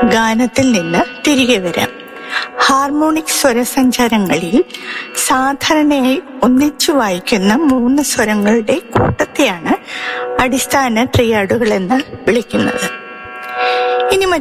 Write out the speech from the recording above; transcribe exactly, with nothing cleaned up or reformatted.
ഗാനത്തിൽ നിന്ന് തിരികെ വരാം. ഹാർമോണിക് സ്വരസഞ്ചാരങ്ങളിൽ സാധാരണയായി ഒന്നിച്ചു വായിക്കുന്ന മൂന്ന് സ്വരങ്ങളുടെ കൂട്ടത്തെയാണ് അടിസ്ഥാന ട്രിയാഡുകൾ എന്ന് വിളിക്കുന്നത്. ഇനി മറ്റൊരു